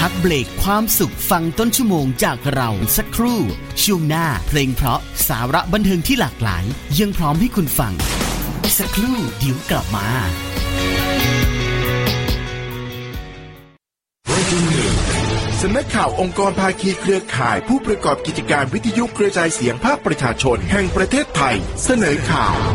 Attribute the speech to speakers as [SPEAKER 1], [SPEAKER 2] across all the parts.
[SPEAKER 1] พักเบรกความสุขฟังต้นชั่วโมงจากเราสักครู่ช่วงหน้าเพลงเพราะสาระบันเทิงที่หลากหลายยังพร้อมให้คุณฟังสักครู่เดี๋ยวกลับมา
[SPEAKER 2] สำนักข่าวองค์กรภาคีเครือข่ายผู้ประกอบกิจการวิทยุกระจายเสียงภาคประชาชนแห่งประเทศไทยเสนอข่าว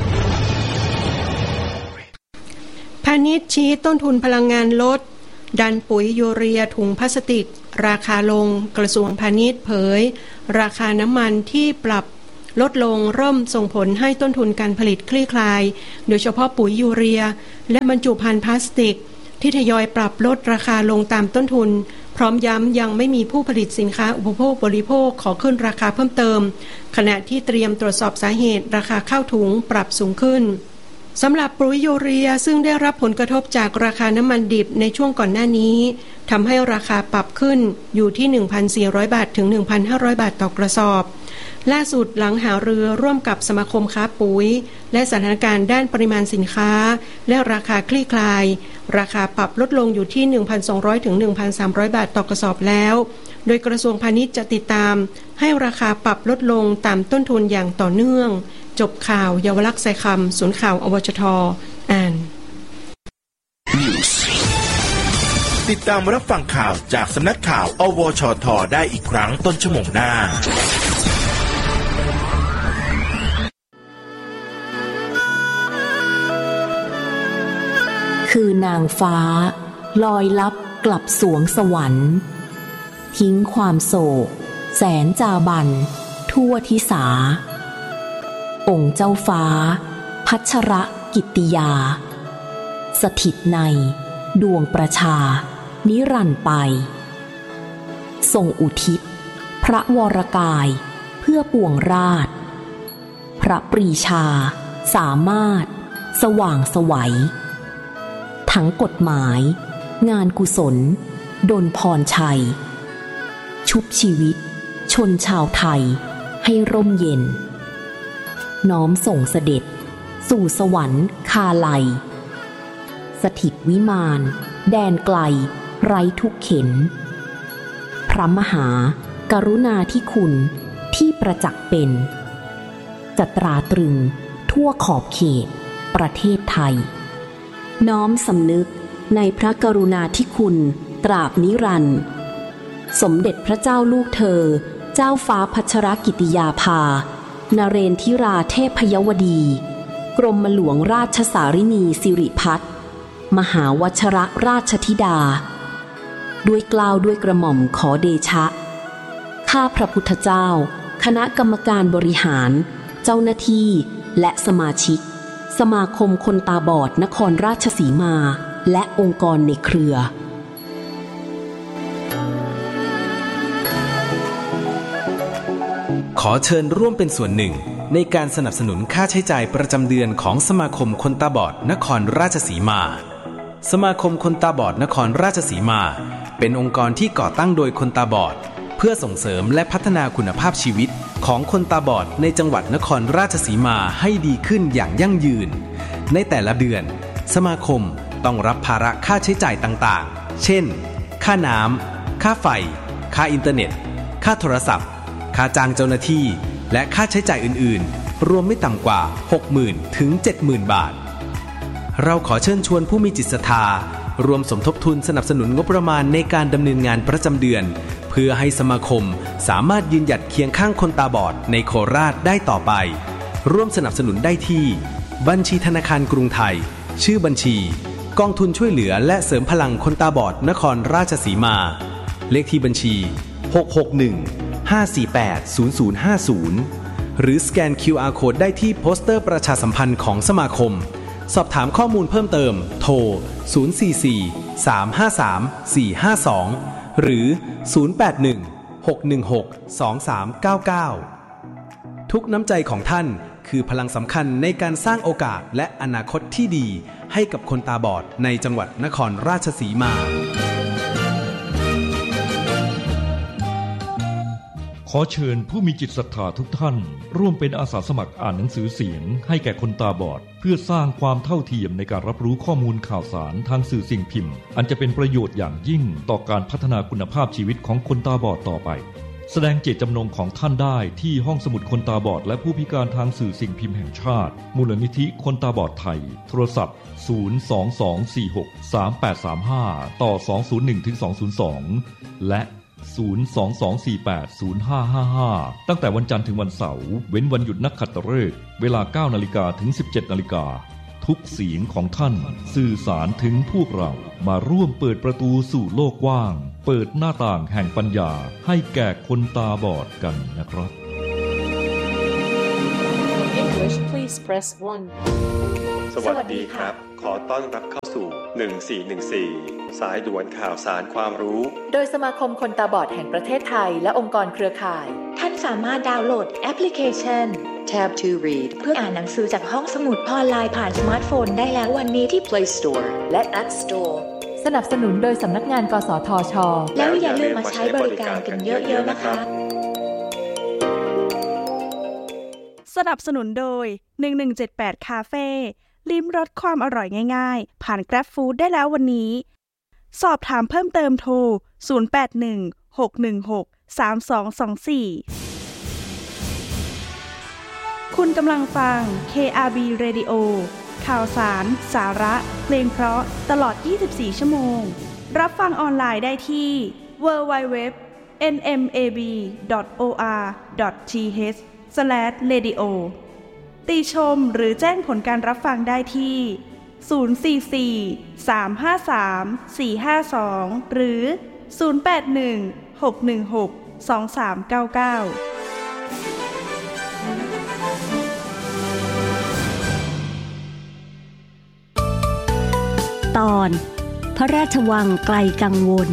[SPEAKER 3] พาณิชย์ชี้ต้นทุนพลังงานลดดันปุ๋ยยูเรียถุงพลาสติกราคาลงกระทรวงพาณิชย์เผยราคาน้ำมันที่ปรับลดลงเริ่มส่งผลให้ต้นทุนการผลิตคลี่คลายโดยเฉพาะปุ๋ยยูเรียและบรรจุภัณฑ์พลาสติกที่ทยอยปรับลดราคาลงตามต้นทุนพร้อมย้ำยังไม่มีผู้ผลิตสินค้าอุปโภคบริโภคขอขึ้นราคาเพิ่มเติมขณะที่เตรียมตรวจสอบสาเหตุราคาข้าวถุงปรับสูงขึ้นสำหรับปุ๋ยยูเรียซึ่งได้รับผลกระทบจากราคาน้ำมันดิบในช่วงก่อนหน้านี้ทำให้ราคาปรับขึ้นอยู่ที่ 1,400 บาทถึง 1,500 บาทต่อกระสอบล่าสุดหลังหารือร่วมกับสมาคมค้าปุ๋ยและสถานการณ์ด้านปริมาณสินค้าและราคาคลี่คลายราคาปรับลดลงอยู่ที่ 1,200 ถึง 1,300 บาทต่อกระสอบแล้วโดยกระทรวงพาณิชย์จะติดตามให้ราคาปรับลดลงตามต้นทุนอย่างต่อเนื่องจบข่าวเยาวลักษณ์ไซคำศูนย์ข่าวอวชท.อ่าน
[SPEAKER 2] ติดตามรับฟังข่าวจากสำนักข่าวอวชท.ได้อีกครั้งต้นชั่วโมงหน้า
[SPEAKER 4] คือนางฟ้าลอยลับกลับสวงสวรรค์ทิ้งความโศกแสนจาบันทั่วทิสาองค์เจ้าฟ้าพัชรกิตติยาสถิตในดวงประชานิรันดร์ไปทรงอุทิศพระวรกายเพื่อปวงราชพระปรีชาสามารถสว่างไสวทั้งกฎหมายงานกุศลดลพรชัยชุบชีวิตชนชาวไทยให้ร่มเย็นน้อมส่งเสด็จสู่สวรรค์คาไลสถิตวิมานแดนไกลไร้ทุกเข็ญพระมหากรุณาธิคุณที่ประจักษ์เป็นจะตราตรึงทั่วขอบเขตประเทศไทยน้อมสำนึกในพระกรุณาธิคุณตราบนิรันดร์สมเด็จพระเจ้าลูกเธอเจ้าฟ้าพัชรกิติยาภานเรนทิราเทพยวดีกรมหลวงราชสารินีสิริพัฒน์มหาวชรราชธิดาด้วยเกล้าด้วยกระหม่อมขอเดชะข้าพระพุทธเจ้าคณะกรรมการบริหารเจ้าหน้าที่และสมาชิกสมาคมคนตาบอดนครราชสีมาและองค์กรในเครือ
[SPEAKER 5] ขอเชิญร่วมเป็นส่วนหนึ่งในการสนับสนุนค่าใช้จ่ายประจำเดือนของสมาคมคนตาบอดนครราชสีมาสมาคมคนตาบอดนครราชสีมาเป็นองค์กรที่ก่อตั้งโดยคนตาบอดเพื่อส่งเสริมและพัฒนาคุณภาพชีวิตของคนตาบอดในจังหวัดนครราชสีมาให้ดีขึ้นอย่างยั่งยืนในแต่ละเดือนสมาคมต้องรับภาระค่าใช้จ่ายต่างๆเช่นค่าน้ำค่าไฟค่าอินเทอร์เน็ตค่าโทรศัพท์ค่าจ้างเจ้าหน้าที่และค่าใช้จ่ายอื่นๆรวมไม่ต่ำกว่า 60,000 ถึง 70,000 บาทเราขอเชิญชวนผู้มีจิตศรัทธารวมสมทบทุนสนับสนุนงบประมาณในการดำเนินงานประจำเดือนเพื่อให้สมาคมสามารถยืนหยัดเคียงข้างคนตาบอดในโคราชได้ต่อไปร่วมสนับสนุนได้ที่บัญชีธนาคารกรุงไทยชื่อบัญชีกองทุนช่วยเหลือและเสริมพลังคนตาบอดนครราชสีมาเลขที่บัญชี661-548-0050หรือสแกน QR Code ได้ที่โปสเตอร์ประชาสัมพันธ์ของสมาคมสอบถามข้อมูลเพิ่มเติมโทร044-353-452หรือ081-616-2399ทุกน้ำใจของท่านคือพลังสำคัญในการสร้างโอกาสและอนาคตที่ดีให้กับคนตาบอดในจังหวัดนครราชสีมา
[SPEAKER 6] ขอเชิญผู้มีจิตศรัทธาทุกท่านร่วมเป็นอาสาสมัครอ่านหนังสือเสียงให้แก่คนตาบอดเพื่อสร้างความเท่าเทียมในการรับรู้ข้อมูลข่าวสารทางสื่อสิ่งพิมพ์อันจะเป็นประโยชน์อย่างยิ่งต่อการพัฒนาคุณภาพชีวิตของคนตาบอดต่อไปแสดงเจตจำนงของท่านได้ที่ห้องสมุดคนตาบอดและผู้พิการทางสื่อสิ่งพิมพ์แห่งชาติมูลนิธิคนตาบอดไทยโทรศัพท์022463835ต่อ201-202และ022480555ตั้งแต่วันจันทร์ถึงวันเสาร์เว้นวันหยุดนักขัตฤกษ์เวลา 9:00 นถึง 17:00 นทุกเสียงของท่านสื่อสารถึงพวกเรามาร่วมเปิดประตูสู่โลกกว้างเปิดหน้าต่างแห่งปัญญาให้แก่คนตาบอดกันนะครับ
[SPEAKER 7] English please press 1
[SPEAKER 8] สวัสดีครับขอต้อนรับเข้าสู่1414สายด่วนข่าวสารความรู้
[SPEAKER 9] โดยสมาคมคนตาบอดแห่งประเทศไทยและองค์กรเครือข่าย
[SPEAKER 10] ท่านสามารถดาวน์โหลดแอปพลิเคชัน Tab to Read เพื่ออ่านหนังสือจากห้องสมุดออนไลน์ผ่านสมาร์ทโฟนได้แล้ววันนี้ที่ Play Store และ App Store
[SPEAKER 9] สนับสนุนโดยสำนักงานกสทช.
[SPEAKER 10] แล้วอย่าลืมมาใช้บริการกันเยอะๆนะคะ
[SPEAKER 11] สนับสนุนโดย1178คาเฟ่ลิ้มรสความอร่อยง่ายๆผ่าน Grab Food ได้แล้ววันนี้สอบถามเพิ่มเติมโทร0816163224คุณกำลังฟัง KRB Radio ข่าวสารสาระเพลงเพราะตลอด24ชั่วโมงรับฟังออนไลน์ได้ที่ www.nmab.or.th/radio ติชมหรือแจ้งผลการรับฟังได้ที่044-353-452หรือ081-616-2399
[SPEAKER 12] ตอนพระราชวังไกลกังวล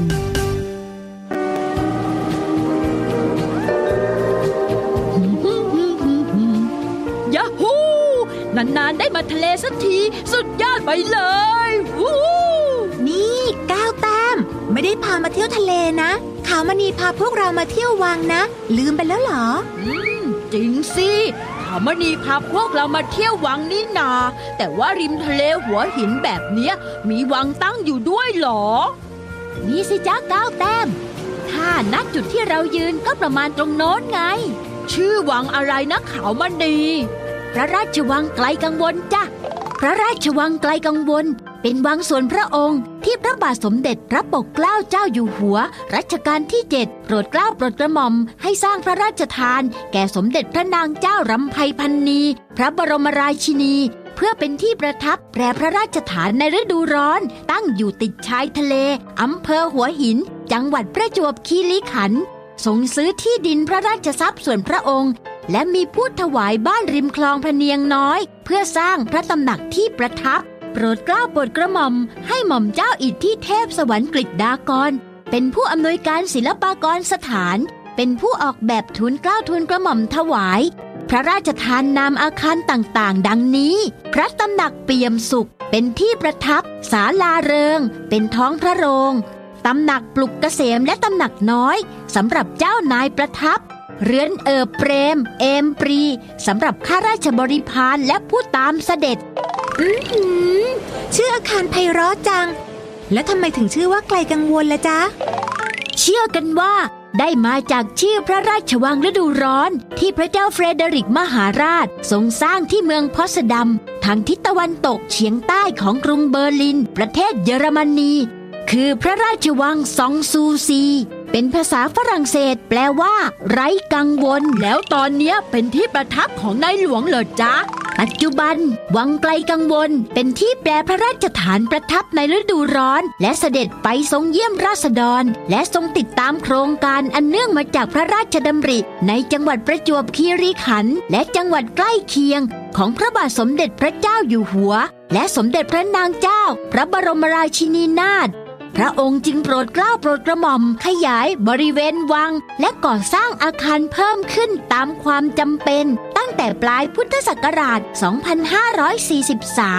[SPEAKER 13] ยาฮูนานๆได้มาทะเลสักทีสุดยอดไปเลยวู้
[SPEAKER 14] นี่ก้าวแต้มไม่ได้พามาเที่ยวทะเลนะขาวมณีพาพวกเรามาเที่ยววังนะลืมไปแล้วเหรอ
[SPEAKER 13] จริงสิขาวมณีพาพวกเรามาเที่ยววังนี่นาแต่ว่าริมทะเลหัวหินแบบเนี้ยมีวังตั้งอยู่ด้วยเหรอ
[SPEAKER 14] นี่สิจ้าก้าวแต้มถ้าณจุดที่เรายืนก็ประมาณตรงโน้นไง
[SPEAKER 13] ชื่อวังอะไรนะขาวมณี
[SPEAKER 14] พระราชวังไกลกังวลจ้ะพระราชวังไกลกังวลเป็นวังส่วนพระองค์ที่พระบาทสมเด็จพระปกเกล้าเจ้าอยู่หัวรัชกาลที่7โปรดเกล้าโปรดกระหม่อมให้สร้างพระราชทานแก่สมเด็จพระนางเจ้ารำไพพรรณีพระบรมราชินีเพื่อเป็นที่ประทับแปรพระราชฐานในฤดูร้อนตั้งอยู่ติดชายทะเลอำเภอหัวหินจังหวัดประจวบคีรีขันธ์ทรงซื้อที่ดินพระราชทรัพย์ส่วนพระองค์และมีผู้ถวายบ้านริมคลองพะเนียงน้อยเพื่อสร้างพระตำหนักที่ประทับโปรดเกล้าโปรดกระหม่อมให้หม่อมเจ้าอิทธิเทพสวรรค์กฤษฎากรเป็นผู้อำนวยการศิลปากรสถานเป็นผู้ออกแบบทูลเกล้าทูลกระหม่อมถวายพระราชทานนามอาคารต่างๆดังนี้พระตำหนักเปี่ยมสุขเป็นที่ประทับศาลาเริงเป็นท้องพระโรงตำหนักปลุกเกษมและตำหนักน้อยสำหรับเจ้านายประทับเรือนเอิบเปรมเอมปรีสำหรับข้าราชบริพารและผู้ตามเสด็จชื่ออาคารไพเราะจังแล้วทำไมถึงชื่อว่าไกลกังวลล่ะจ๊ะ
[SPEAKER 13] เชื่อกันว่าได้มาจากชื่อพระราชวังฤดูร้อนที่พระเจ้าเฟรเดริกมหาราชทรงสร้างที่เมืองพอสดัมทางทิศตะวันตกเฉียงใต้ของกรุงเบอร์ลินประเทศเยอรมนีคือพระราชวังซองซูซีเป็นภาษาฝรั่งเศสแปลว่าไร้กังวลแล้วตอนนี้เป็นที่ประทับของนายหลวงเหรอจ๊ะปัจจุบันวังไกลกังวลเป็นที่แปรพระราชฐานประทับในฤดูร้อนและเสด็จไปทรงเยี่ยมราษฎรและทรงติดตามโครงการอันเนื่องมาจากพระราชดำริในจังหวัดประจวบคีรีขันธ์และจังหวัดใกล้เคียงของพระบาทสมเด็จพระเจ้าอยู่หัวและสมเด็จพระนางเจ้าพระบรมราชินีนาถพระองค์จึงโปรดเกล้าโปรดกระหม่อมขยายบริเวณวังและก่อสร้างอาคารเพิ่มขึ้นตามความจำเป็นตั้งแต่ปลายพุทธศักราช 2543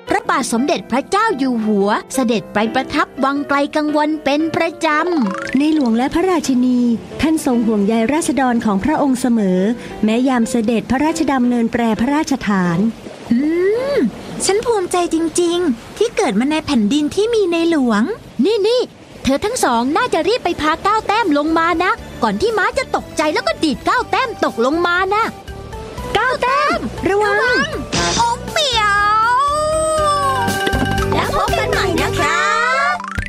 [SPEAKER 13] พระบาทสมเด็จพระเจ้าอยู่หัวเสด็จไปประทับวังไกลกังวลเป็นประจำ
[SPEAKER 12] ในหลวงและพระราชินีท่านทรงห่วงใยราษฎรของพระองค์เสมอแม้ยามเสด็จพระราชดำเนินแปรพระราชฐาน
[SPEAKER 14] ฉันภูมิใจจริงๆที่เกิดมาในแผ่นดินที่มีในหลวง
[SPEAKER 13] นี่เธอทั้งสองน่าจะรีบไปพาก้าวแต้มลงมานะก่อนที่ม้าจะตกใจแล้วก็ดีดก้าวแต้มตกลงมานะก้าวแต้มระวัง